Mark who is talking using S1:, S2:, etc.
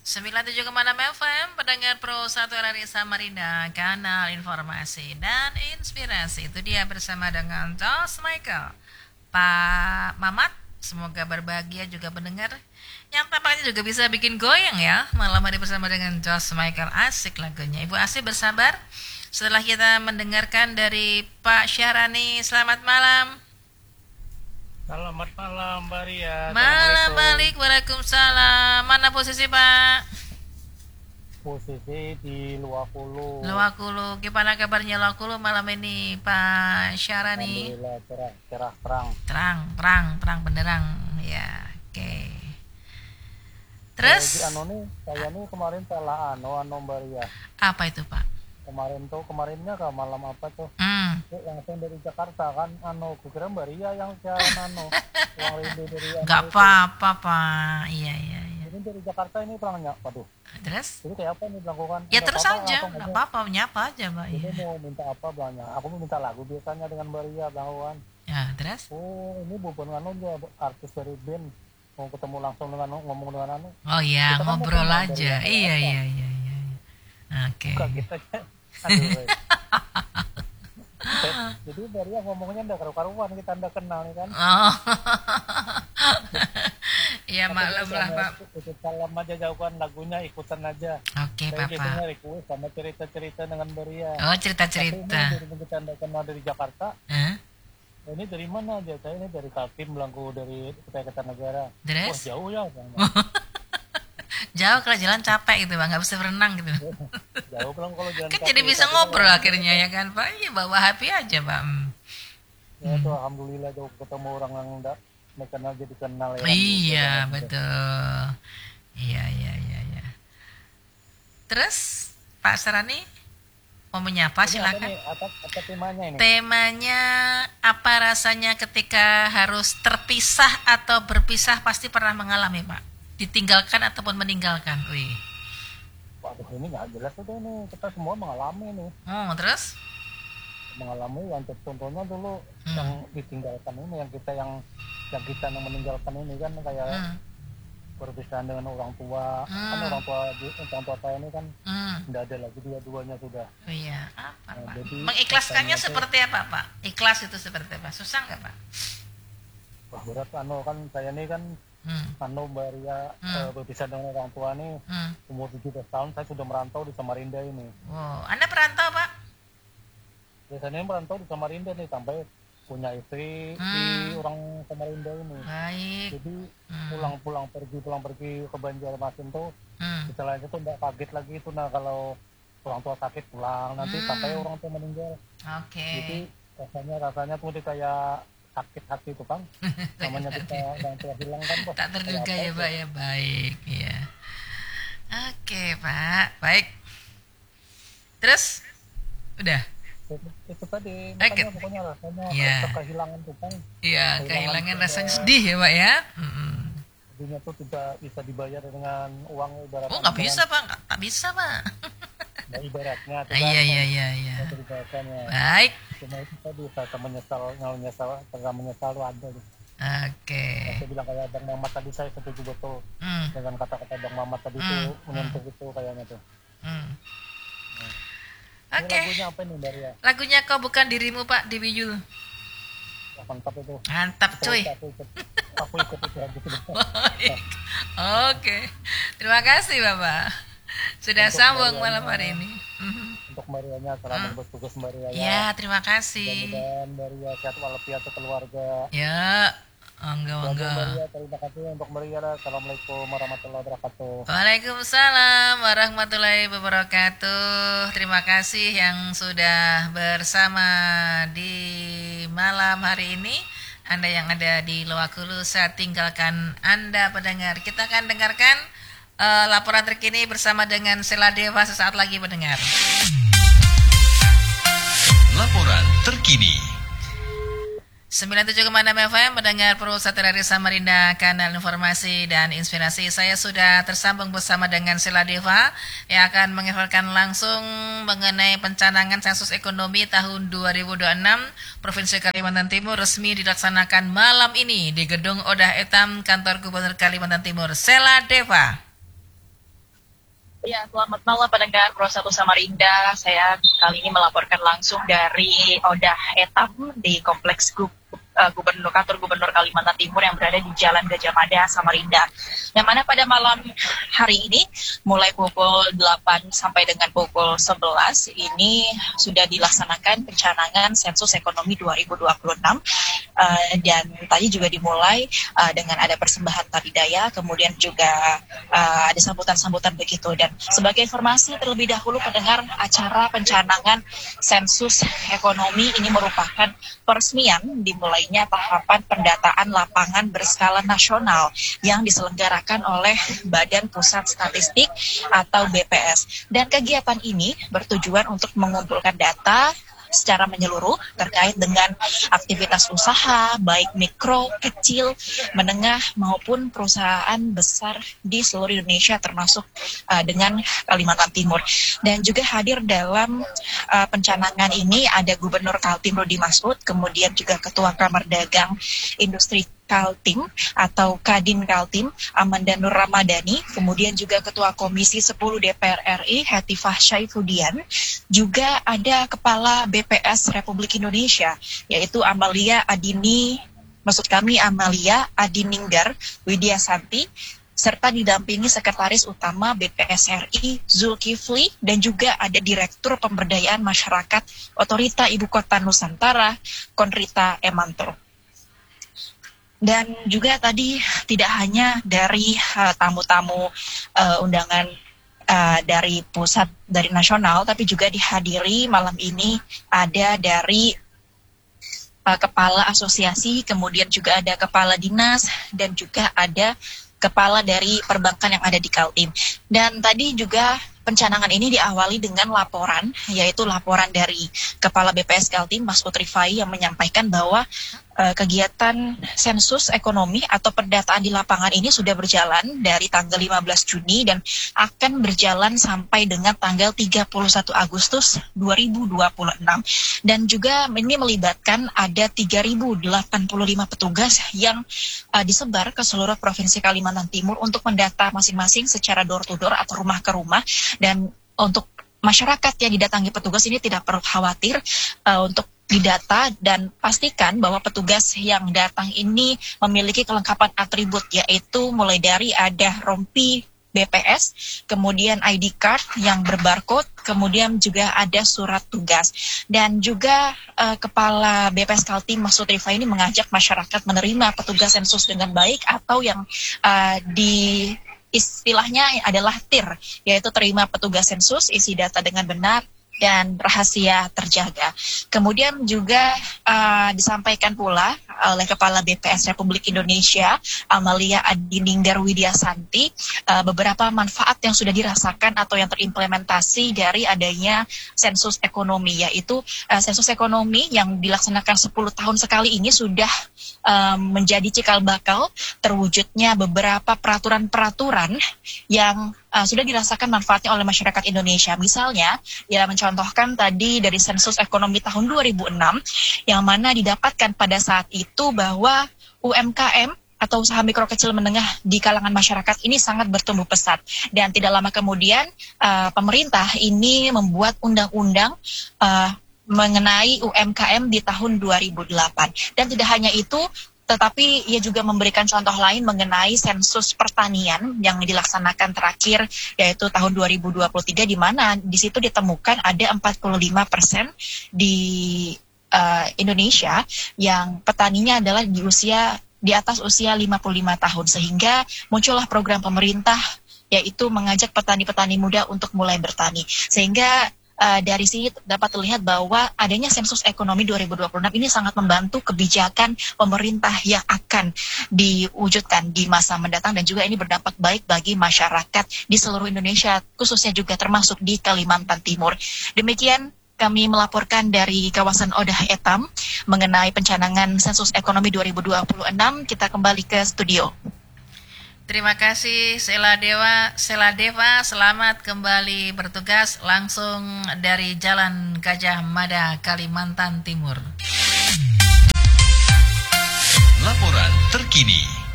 S1: 97,6 FM, pendengar Pro 1 RRI Samarinda, kanal informasi dan inspirasi. Itu dia bersama dengan Jos Michael, Pak Mamat. Semoga berbahagia juga pendengar yang tampaknya juga bisa bikin goyang ya. Malam hari bersama dengan Jos Michael, asik lagunya. Ibu Asih bersabar setelah kita mendengarkan dari Pak Syahrani. Selamat malam.
S2: Selamat malam, Mbak Ria.
S1: Malam
S2: Assalamualaikum.
S1: balik, waalaikumsalam. Mana posisi Pak?
S2: Posisi di Luakulu.
S1: Luakulu, gimana kabarnya Luakulu malam ini Pak Syarani?
S2: Alhamdulillah cerah, cerah terang.
S1: Terang benderang. Ya, oke.
S2: Di
S1: Terus
S2: anu nih, saya nih kemarin salah anu Mbak Ria.
S1: apa itu Pak?
S2: Kemarinnya ke malam apa tuh? Langsung dari Jakarta kan kukira Mbak Ria yang siaran yang rindu dari
S1: Gak
S2: itu.
S1: apa-apa Pak. Iya.
S2: Ini dari Jakarta ini pulangnya, waduh.
S1: Terus?
S2: Jadi kayak apa nih dilakukan?
S1: Ya
S2: Nggak
S1: terus
S2: apa-apa,
S1: aja,
S2: langsung
S1: nggak
S2: aja.
S1: apa-apa, nyapa aja Mbak.
S2: Ini
S1: Iya.
S2: mau minta apa belanja? Aku mau minta lagu biasanya dengan Mbak Ria belakukan.
S1: Ya terus?
S2: Oh, ini bukan dia artis dari band. Mau ketemu langsung dengan ngomong dengan
S1: Oh iya,
S2: Kita kan mau
S1: ngobrol
S2: kenal
S1: aja.
S2: dari
S1: Iya.
S2: Jakarta.
S1: Oke.
S2: Bukan kita aja. Aduh, weh. Jadi dari yang ngomongnya ndak karu-karuan kita ndak kenal nih kan.
S1: Oh. Iya
S2: Tapi
S1: maklum lah
S2: biasanya
S1: Pak.
S2: ikut salam aja jauhkan lagunya ikutan aja.
S1: Oke
S2: Saya biasanya
S1: Bapak.
S2: request sama cerita-cerita dengan Beria.
S1: Oh
S2: Tapi ini
S1: cerita-cerita.
S2: dari kita ndak kenal dari Jakarta.
S1: Hah?
S2: Ini dari mana aja? Saya ini dari Kaltim, Belangku dari Kutai Kartanegara. Wah
S1: Terus?
S2: jauh ya, Bang.
S1: Jauh kalau jalan capek gitu Bang, nggak bisa berenang gitu.
S2: Jauh Bang kalau jalan
S1: Kan
S2: kaki.
S1: jadi bisa
S2: Tapi
S1: ngobrol
S2: kalau-
S1: akhirnya ya kan Pak. Iya bawa HP aja Pak.
S2: Ya itu alhamdulillah jauh ketemu orang yang ndak kenal jadi kenal ya.
S1: Iya betul. Iya. Terus Pak Sarani mau menyapa
S2: Ini apa
S1: silakan.
S2: nih? Apa temanya ini?
S1: Temanya apa rasanya ketika harus terpisah atau berpisah, pasti pernah mengalami Pak. Ditinggalkan ataupun meninggalkan. Wih.
S2: Waduh ini nggak jelas itu ini. Kita semua mengalami nih.
S1: Terus?
S2: Mengalami yang contohnya dulu yang ditinggalkan ini yang kita yang meninggalkan ini kan kayak perpisahan dengan orang tua. Kan orang tua saya ini kan tidak ada lagi dua-duanya sudah.
S1: Oh iya, apa
S2: Nah,
S1: Pak?
S2: jadi
S1: Mengikhlaskannya
S2: rasanya tuh-
S1: seperti apa Pak? Ikhlas itu seperti apa? Susah nggak Pak?
S2: Wah berat kan saya ini kan Mbak Ria berpisah dengan orang tua nih umur 17 tahun saya sudah merantau di Samarinda ini.
S1: Wow, Anda perantau Pak?
S2: Biasanya merantau di Samarinda nih sampai punya istri di orang Samarinda ini.
S1: Baik.
S2: Jadi pulang pergi ke Banjarmasin tuh istilahnya tuh nggak kaget lagi itu kalau orang tua sakit pulang nanti sampai orang tua meninggal.
S1: Oke.
S2: Jadi rasanya tuh kayak sakit hati tuh Kang. Namanya kita orang tua hilang kan Bos.
S1: Tak terduga
S2: Kayak
S1: ya
S2: apa
S1: Pak ya, baik ya. Oke Pak, baik. Terus? Udah?
S2: itu tadi
S1: Oke.
S2: makanya pokoknya rasanya
S1: Iya.
S2: kehilangan tuh Kang.
S1: Iya, kehilangan rasanya sedih ya Pak ya.
S2: Jadinya tuh tidak bisa dibayar dengan uang ibaratnya.
S1: Oh nggak bisa Pak, tak bisa Pak.
S2: Nah, ibaratnya tuh
S1: Iya.
S2: ibaratnya.
S1: Baik.
S2: Cuma itu tadi saya menyesal tuh ada tuh.
S1: Oke.
S2: Saya bilang kayak Bang Mamat tadi saya setuju betul dengan kata-kata Bang Mamat tadi itu menyentuh itu kayaknya tuh. Ini
S1: Oke.
S2: lagunya apa nih Mbak Ria?
S1: Lagunya Kau Bukan Dirimu Pak di Bijul.
S2: Mantap itu.
S1: Mantap cuy.
S2: Aku ikut itu lagu itu.
S1: Baik. Oke. Terima kasih Bapak. Sudah
S2: Untuk
S1: sambung
S2: Mariana.
S1: malam hari ini.
S2: Untuk Mbak Rianya selamat bertugas Mbak Ria.
S1: Ya, terima kasih.
S2: Mudah-mudahan Mbak Ria sehat walafiat keluarga.
S1: Ya,
S2: Bagi Mbak
S1: enggak.
S2: Ria, terima kasih untuk Mbak Ria. Assalamualaikum warahmatullahi wabarakatuh.
S1: Waalaikumsalam warahmatullahi wabarakatuh. Terima kasih yang sudah bersama di malam hari ini. Anda yang ada di Luakulu, saya tinggalkan Anda pendengar. Kita akan dengarkan laporan terkini bersama dengan Sela Deva sesaat lagi pendengar.
S3: Laporan terkini.
S1: 97,6 FM mendengar Pro 1 RRI Samarinda, kanal informasi dan inspirasi. Saya sudah tersambung bersama dengan Sela Deva yang akan menginfokan langsung mengenai pencanangan sensus ekonomi tahun 2026 Provinsi Kalimantan Timur resmi dilaksanakan malam ini di Gedung Odah Etam, Kantor Gubernur Kalimantan Timur. Sela Deva.
S4: Ya, selamat malam pendengar Pro 1 Samarinda. Saya kali ini melaporkan langsung dari Odah Etam di Kompleks Kantor Gubernur Kalimantan Timur yang berada di Jalan Gajah Mada, Samarinda. Yang mana pada malam hari ini, mulai pukul 8 sampai dengan pukul 11, ini sudah dilaksanakan pencanangan sensus ekonomi 2026. Dan tadi juga dimulai dengan ada persembahan tari daya, kemudian juga ada sambutan-sambutan begitu. Dan sebagai informasi terlebih dahulu pendengar, acara pencanangan sensus ekonomi ini merupakan peresmian dimulainya tahapan pendataan lapangan berskala nasional yang diselenggarakan oleh Badan Pusat Statistik atau BPS. Dan kegiatan ini bertujuan untuk mengumpulkan data secara menyeluruh terkait dengan aktivitas usaha, baik mikro, kecil, menengah, maupun perusahaan besar di seluruh Indonesia termasuk dengan Kalimantan Timur. Dan juga hadir dalam pencanangan ini ada Gubernur Kaltim Rudy Masud, kemudian juga Ketua Kamar Dagang Industri Kaltim atau Kadin Kaltim Amanda Nur Ramadhani, kemudian juga Ketua Komisi 10 DPR RI Hetifah Syaifuddin, juga ada Kepala BPS Republik Indonesia yaitu Amalia Adininggar Widya Santi, serta didampingi Sekretaris Utama BPS RI Zulkifli, dan juga ada Direktur Pemberdayaan Masyarakat Otorita Ibu Kota Nusantara Konrita Emanto. Dan juga tadi tidak hanya dari tamu-tamu undangan dari pusat, dari nasional, tapi juga dihadiri malam ini ada dari kepala asosiasi, kemudian juga ada kepala dinas, dan juga ada kepala dari perbankan yang ada di Kaltim. Dan tadi juga pencanangan ini diawali dengan laporan, yaitu laporan dari Kepala BPS Kaltim, Mas Putri Fai, yang menyampaikan bahwa kegiatan sensus ekonomi atau pendataan di lapangan ini sudah berjalan dari tanggal 15 Juni dan akan berjalan sampai dengan tanggal 31 Agustus 2026. Dan juga ini melibatkan ada 3.085 petugas yang disebar ke seluruh Provinsi Kalimantan Timur untuk mendata masing-masing secara door to door atau rumah ke rumah. Dan untuk masyarakat yang didatangi petugas ini tidak perlu khawatir untuk didata, dan pastikan bahwa petugas yang datang ini memiliki kelengkapan atribut, yaitu mulai dari ada rompi BPS, kemudian ID card yang berbarcode, kemudian juga ada surat tugas. Dan juga Kepala BPS Kaltim Mas Putri Fai ini mengajak masyarakat menerima petugas sensus dengan baik, atau yang di istilahnya adalah TIR, yaitu terima petugas sensus, isi data dengan benar dan rahasia terjaga. Kemudian juga disampaikan pula oleh Kepala BPS Republik Indonesia Amalia Adininggar Widya Santi beberapa manfaat yang sudah dirasakan atau yang terimplementasi dari adanya sensus ekonomi, yaitu sensus ekonomi yang dilaksanakan 10 tahun sekali ini sudah menjadi cikal bakal terwujudnya beberapa peraturan-peraturan yang sudah dirasakan manfaatnya oleh masyarakat Indonesia. Misalnya, ya mencontohkan tadi dari sensus ekonomi tahun 2006, yang mana didapatkan pada saat itu bahwa UMKM atau usaha mikro kecil menengah di kalangan masyarakat ini sangat bertumbuh pesat. Dan tidak lama kemudian pemerintah ini membuat undang-undang mengenai UMKM di tahun 2008. Dan tidak hanya itu, tetapi ia juga memberikan contoh lain mengenai sensus pertanian yang dilaksanakan terakhir, yaitu tahun 2023, di mana di situ ditemukan ada 45% di Indonesia yang petaninya adalah di atas usia 55 tahun, sehingga muncullah program pemerintah yaitu mengajak petani-petani muda untuk mulai bertani. Sehingga dari sini dapat terlihat bahwa adanya sensus ekonomi 2026 ini sangat membantu kebijakan pemerintah yang akan diwujudkan di masa mendatang, dan juga ini berdampak baik bagi masyarakat di seluruh Indonesia, khususnya juga termasuk di Kalimantan Timur. Demikian kami melaporkan dari kawasan Odah Etam mengenai pencanangan sensus ekonomi 2026. Kita kembali ke studio.
S1: Terima kasih Sela Deva, selamat kembali bertugas langsung dari Jalan Gajah Mada, Kalimantan Timur.
S3: Laporan terkini.